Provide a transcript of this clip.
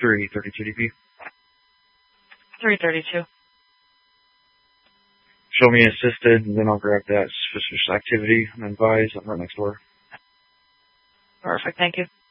332 DP. 332. Show me assisted, and then I'll grab that suspicious activity and advise. I'm right next door. Perfect, thank you.